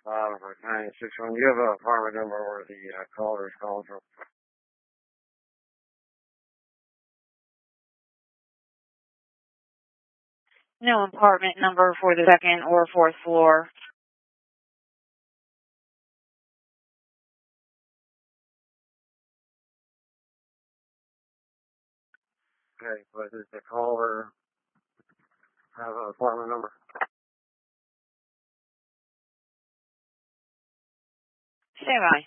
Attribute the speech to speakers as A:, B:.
A: for 961. Do you have an apartment number where the caller is calling from?
B: No apartment number for the second or fourth floor.
A: Okay, but does the caller have an apartment number?
B: Stand by.